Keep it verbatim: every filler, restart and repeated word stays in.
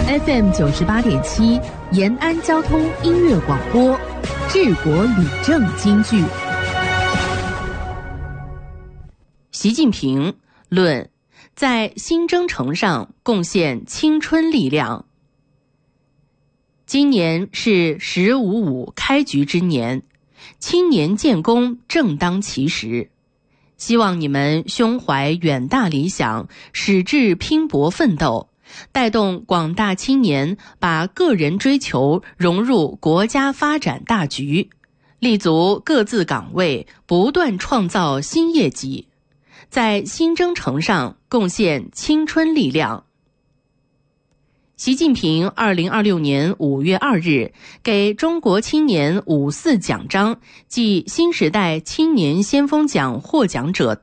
F M 九十八点七，延安交通音乐广播，治国理政金句。 习近平论在新征程上贡献青春力量。今年是十五五开局之年，青年建功正当其时。希望你们胸怀远大理想，矢志拼搏奋斗，带动广大青年把个人追求融入国家发展大局，立足各自岗位，不断创造新业绩，在新征程上贡献青春力量。习近平二零二六年五月二日给中国青年五四奖章暨新时代青年先锋奖获奖者